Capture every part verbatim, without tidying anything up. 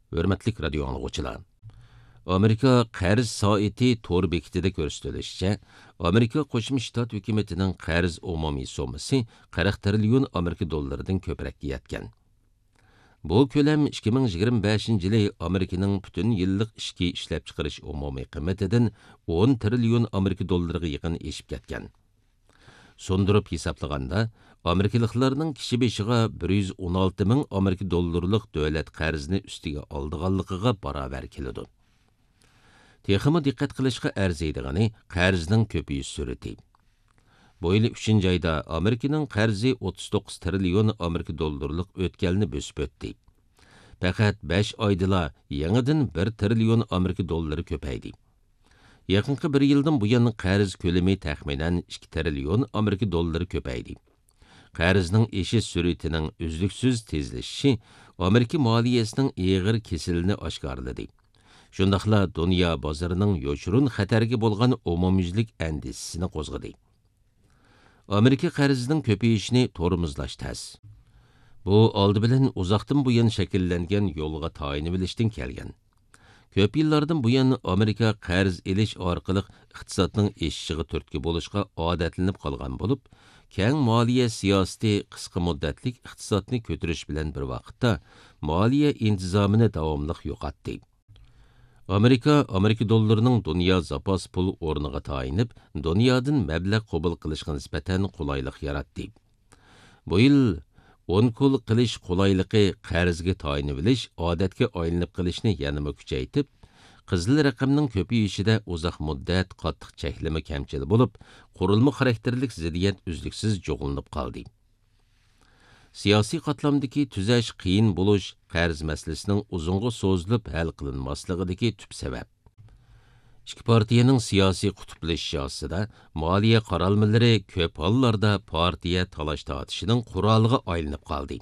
Hörmetlik radio anlıqçılar. Amerika qarz soati to'r bekitida ko'rsatilishicha, Amerika Qo'shma Shtat hukumatining qarz umumiy summasi qirq trillion Amerika dollaridan ko'prakka yetgan. Bu ko'lam ikki ming yigirma beshinchi yili Amerikaning butun yillik ichki ishlab chiqarish umumiy qiymatidan o'n trillion Amerika dollariga yaqin eshib ketgan. Sondurib hisoblaganda, Amerikaliklarning kishi beshiga bir yuz o'n olti ming Amerika dollarlik davlat qarzni ustiga oldiganligiga barobar keladi. Texmi diqqat qilishga arziydigani qarzning ko'payish surati. Bu yil uchinchi oyda Amerikaning qarzi o'ttiz to'qqiz trillion Amerika dollarlik o'tkalni bosib o'tdi. Faqat besh oydala yangidan bir trillion Amerika dollari ko'paydi. Yaqinqi bir yildan bu yana qarz ko'lami taxminan ikki trillion Amerika dollari ko'paydi. Qarzning eshish suratining uzluksiz tezlashishi Amerika moliyasining eg'ir kesilini oshkorladi. Shundaqla dunyo bozorining yo'shurun xatarga bo'lgan umumyuzlik andisini qo'zg'adi. Amerika qarzining ko'payishini to'rimizlash tas. Bu oldi bilan uzoqdan buyon shakllangan yo'lga tayini bilishdan kelgan. Ko'p yillardan buyon Amerika qarz elish orqali iqtisodning eshishiga turtki bo'lishga odatlanib qolgan bo'lib, keng moliya siyosati qisqa muddatlik iqtisodni ko'tarish bilan bir vaqtda moliya intizomini davomli yo'qotdi. Amerika, Amerika dollarining dunyo zapas pul o'rniga tayinib, dunyodan mablag' qabul qilishga nisbatan qulaylik yaratdi. Bu yil o'n kul qilish qulayligi qarzga tayinib bilish odatga aylanib qilishni yanada kuchaytib, qizil raqamning ko'payishida uzoq muddat qattiq cheklama kamchil bo'lib, qurilma xarakterlik ziddiyat uzluksiz jo'g'inib qoldi. Siyosiy qatlamdagi tuzash qiyin bo'lish qarz masalasining uzunga so'zilib hal qilinmasligidagi tub sabab. Ikki partiyaning siyosiy qutblashishi ostida moliya qaralmalari ko'p hollarda partiya talash tortishining quroliga aylanib qoldi.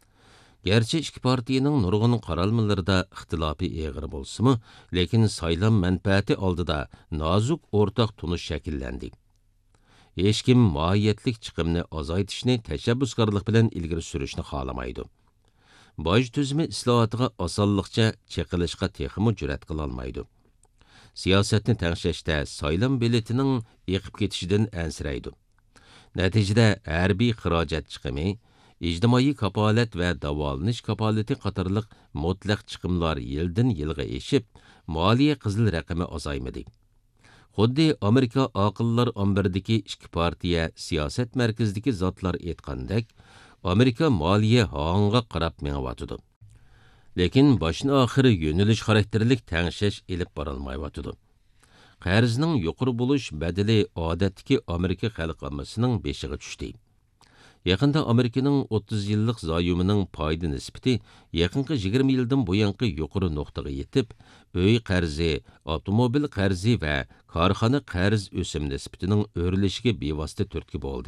Gerçi ikki partiyaning nurg'un qaralmalarida ixtilofi eg'ir bo'lsa-mu, lekin saylan manfaati oldida nozuk o'rtaq tunish shakllandi. Hech kim mohiyatlik chiqimni azaytishni tashabbuskorlik bilan ilgari surishni xohlamaydi. Boj tuzumi islohotiga osonlikcha cheqilishga texmi jur'at qila olmaydi. Siyosatni tangshashda saylan biletining eqib ketishidan ansiraydi. Natijada harbiy xarajat chiqimi, ijtimoiy kapolat va davolanish kapolati qatorliq mutlaq chiqimlar yildan yilga eshib, moliya qizil raqami ozaymadi. Xuddi Amerika aqllar ambirdagi ikki partiya siyosat markazidagi zotlar aytgandek, Amerika moliya hongga qarab mengayotidu. Lekin boshni oxiri yo'nalish xarakterlik tangshash elib borolmayotidi. Qarzning yuqori bo'lish badali odatdagi Amerika xalq ommasining beshiga tushdi. Yaqinda Amerikaning o'ttiz yillik zoyumining foyda nisbati yaqinqi yigirma yildan buyanqi yuqori nuqtaga yetib, uy qarzi, avtomobil qarzi va korxona qarz o'sim nisbatining o'rilishiga bevosita turtki bo'ldi.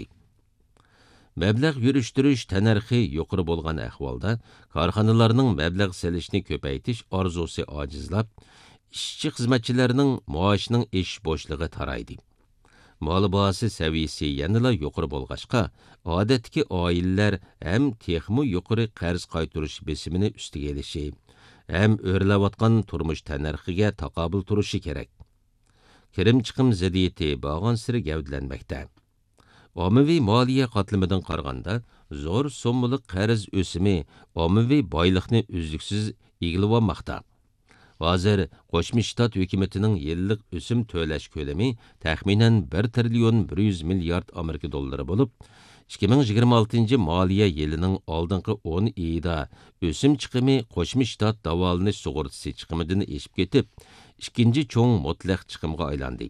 Mablag' yurishtirish tanarxi yuqori bo'lgan ahvolda korxonalarning mablag' selishni ko'paytirish orzusi ojizlab, ishchi xizmatchilarning maoshining ish bo'shligi taraydi. Mol bahası saviyasi yanada yuqori bo'lg'achqa, odatdagi oilalar ham texmi yuqori qarz qaytarish besimini ustiga elishi, ham o'rlayotgan turmush tanarxiga taqobil turishi kerak. Kirim chiqim ziddiyati bo'lgan siri gavdlanmoqda. Ommaviy moliya qatlamidan qaraganda, zo'r so'mlik qarz o'simi ommaviy boylikni uzluksiz egilib Hozir Qo'shma Shtat hukumatining yillik o'sim to'lash ko'lami taxminan bir trillion bir yuz milliard Amerika dollari bo'lib, ikki ming yigirma oltinchi moliya yilining oldingi o'n oyida o'sim chiqimi Qo'shma Shtat davolanish sug'urtasi chiqimidan eshib ketib, ikkinchi cho'ng mutlaq chiqimga aylandi.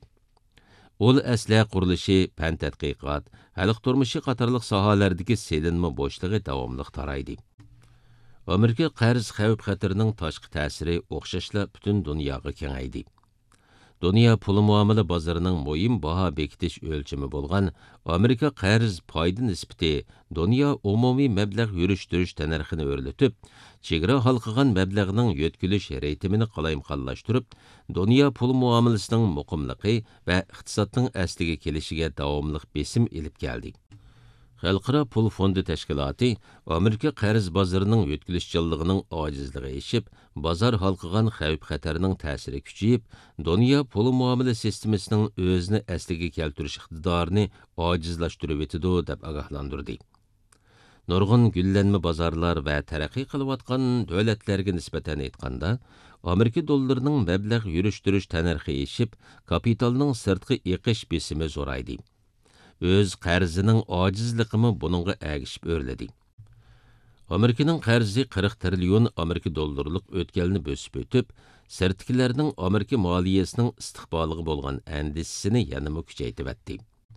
Ol asla qurilishi, fan tadqiqot, xalq turmushi qatorliq sohalardagi selinma bo'shligi davomli taraydi. Amerika qarz xavf xatarining tashqi ta'siri o'xshashla butun dunyoga kengaydi. Dunyo pul muomala bozorining muhim baho bekitish o'lchami bo'lgan Amerika qarz foyda nisbati dunyo umumiy mablag' yurishtirish tanarxini o'rlatib, chegara halqagan mablag'ning yo'tkilish ritmini qalaymqonlashtirib, dunyo pul muomalasining muqimligi va iqtisodning asliga kelishiga davomli besim elib keldi. Xalqaro Pul Fondi Təşkilatı Amerika qarz bazarının ötkülüşçanlığının acizliği eşib, bazar halqıgan xəvf-xətərinin təsiri küçüyüb, dünya pul muamele sistemisinin özünü əsliga keltiriş iqtidarını acizlaşdırıb etidu deb agahlandırdı. Nurgun güllenme bazarlar ve tərəqqi qılıbatqan dövlətlərə nisbətən etqanda, Amerika dollarının məbləğ yürüşdürüş tənərxi eşib, kapitalının sırtqı eqiş besimi zoraydı. Öz qarzining ojizliqimi buningga agishib o'rladi. Amerikaning qarzi qirq trillion Amerika dollarlik o'tkalni bosib o'tib, sirtkilarning Amerika moliyasining istiqboliga bo'lgan andisini yanama kuchaytiribdi.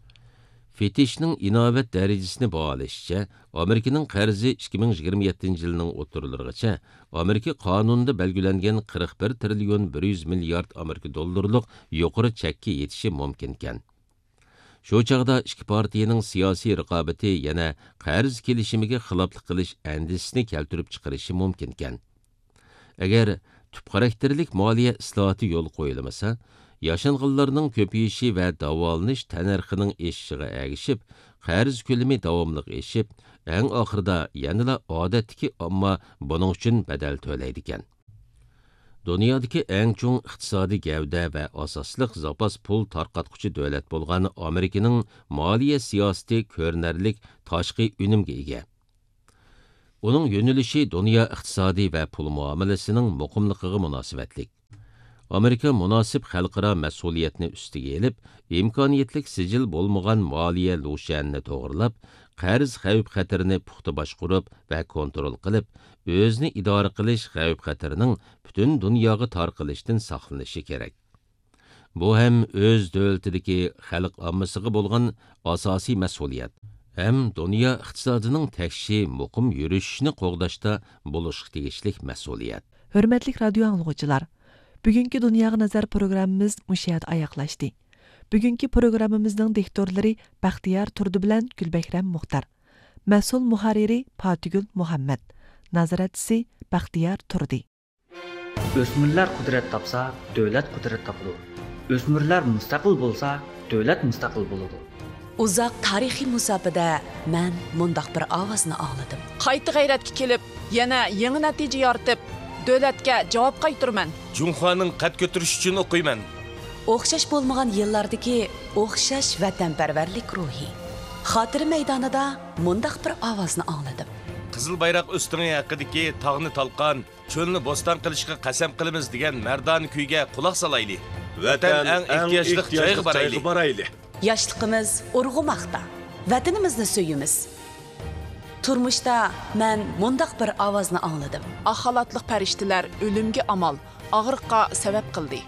Fetishning inovat darajasini baholashcha, Amerikaning qarzi ikki ming yigirma yettinchi yilning o'ttirlarigacha Amerika qonunida belgilangan qirq bir trillion bir yuz milliard Amerika dollarlik yuqori chekka yetishi mumkin ekan. Şu çağda iki partiyanın siyasi raqabati yana qarz kelishimiga xiloflik qilish andisini keltirib chiqarishi mumkin ekan. Agar tüp xarakterlik moliya islohoti yo'l qo'yilmasa, yashanğınlarning ko'payishi va davolanish tanarxining eshishiga agishib, qarz ko'lami davomli eshib, eng oxirida yanada odatdagi ammo buning uchun badal to'laydi ekan. Dünyadaki eng cho'ng iqtisodiy gavda va asosliq zapas pul tarqatquchi davlat bo'lgan Amerikaning moliya siyosati ko'rinarlik tashqi unumga ega. Uning yo'nalishi dunyo iqtisodiy va pul muomalasining muqimligiga munosabatlik. Amerika munosib xalqaro mas'uliyatni ustiga elib, imkoniyatlik sijil bo'lmagan moliya lushanni to'g'rilab, qarz xavf-xatarini puxta boshqarib va kontrol qilib, o'zni idora qilish xavf-xatarining butun dunyoga tarqalishdan saqlanishi kerak. Bu ham o'z davlatidagi xalq ommasiga bo'lgan asosiy mas'uliyat, ham dunyo iqtisodining takshi muqim yurishini qo'g'dashda bo'lishi tegishli mas'uliyat. Hurmatli radio anglovchilar, bugungi Dunyoga nazar programmamiz mushayat oyoqlashdi. Bugungi programmamizning diktorlari Baxtiyor Turdi bilan Gulbakram Muxtar. Mas'ul muharriri Fatigul Muhammad. Nazoratchisi Baxtiyor Turdi. O'smirlar qudrat topsa, davlat qudrat topadi. O'smirlar mustaqil bo'lsa, davlat mustaqil bo'ladi. Uzoq tarixiy musofada men mundaq bir ovozni angladim. Qayta g'ayratga kelib, yana yangi natija yoritib, davlatga javob qaytarman. Junxoning qad ko'tarish uchun o'qiyman. O'xshash bo'lmagan yillardagi o'xshash vatanparvarlik ruhi. Xotira maydonida mundaq bir ovozni angladim. Qizil bayroq ustungi haqidagi tog'ni talqon, cho'lni bo'ston qilishga qasam qilamiz degan mardon kuyga quloq solayli. Vatan eng ehtiyojli joyga borayli. Yoshligimiz urg'umoqda. Vatanimizni suyimiz. Turmushda men mundaq bir ovozni angladim. Axalatliq farishtalar o'limga amal, og'riqqa sabab qildi.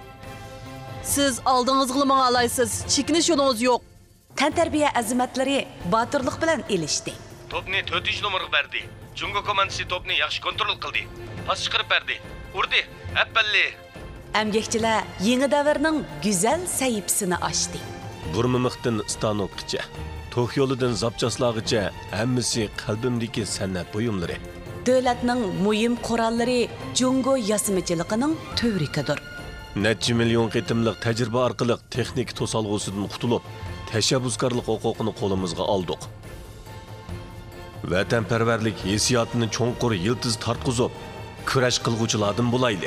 Siz oldingizga menga alaysiz, chekinish yo'lingiz yo'q. Tantarbiya azimatlari botirlik bilan elishdi. Topni to'rtinchi nomerga berdi. Jungo komandasi topni yaxshi kontrol qildi. Pas chiqarib berdi. Urdi, appalli. Amgakchilar yangi davrning go'zal sayibsini ochdi. Burmimiqdan stanokgacha, to'q yo'lidan zapchaslag'icha hammasi qalbimdagi san'at buyumlari. Davlatning muhim qurollari Jungo yasimichiligining tövrikidir. Necha million qitimliq tajriba orqali texnik to'salg'usidan qutulib, tashabbuskorlik huquqini qo'limizga oldik. Vatanparvarlik hissiyotini cho'nqur yiltiz tartqizib, kurash qilguvchilardan bo'layli.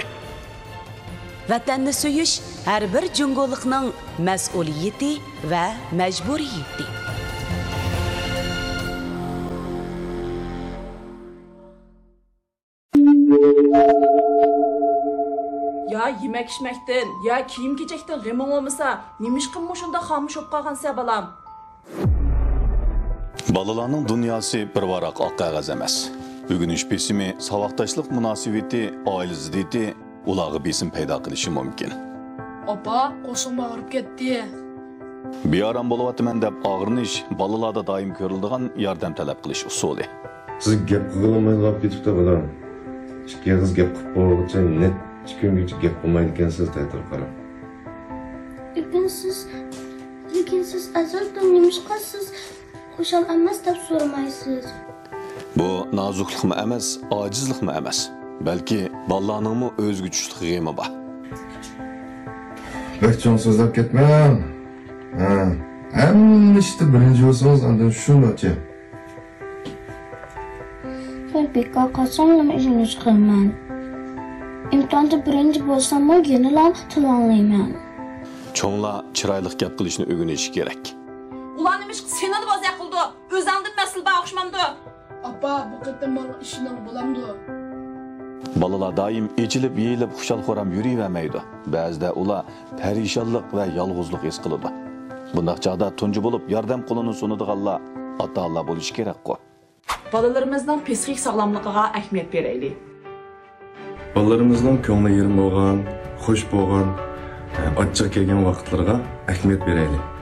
Vatanni suyish har bir jungolikning mas'uliyati va majburiyati. Ya yemek içmekten, ya kiyim kechekten g'iming olmasa, nimishqim shunda xomush bo'lib qolgansa balam. Balalarning dunyosi bir varaq oq qog'oz emas. Bugunish besimi, savoqdoshlik munosabati, oila ziddiyati ularga besim paydo qilishi mumkin. Opa, qo'shim og'rib ketdi. Beoram bo'layotman deb og'rinish balalarda doim ko'riladigan yordam talab qilish usuli. Siz gap qilolmaylar ketibdi balam. Ikki qiz gap qilib qo'yguncha net ikki kungacha gap qilmaydi ekansiz ta'til qarab. Lekin siz, lekin siz azaldan nimishqa siz xushal emas deb so'ramaysiz. Bu nozuklikmi emas, ojizlikmi emas. Balki balalarningmi o'zga tushligimi bor. Bechon so'zlab ketmang. Ha, hamma ishda birinchi bo'lsangiz, undan shundoqcha. bekor qolsam ishini chiqaman. İmtihanda birinchi bo'lsam, yana tilanglayman. Cho'nglar chiroyli gap qilishni o'rganishi kerak. Ular nima seni deb o'zi qildi? O'zingdan mas'ul o'xshamamdi. Apa, bu qitim ishining bo'lamdi. Balalar doim echilib, yeyilib, xushal-xo'ram yuriyvermaydi. Ba'zida ular parishonlik va yolg'izlik his qiladi. Bundaq chaqda tunji bo'lib, yordam qo'lini sunadiganlar ota-onalar bo'lishi kerak-ku. Balalarimizning psixik sog'lomligiga ahamiyat beraylik. Balalarımızdan ko'ngli yerim bo'lgan, xush bo'lgan, ochiq kelgan vaqtlarga ahamiyat beraylik.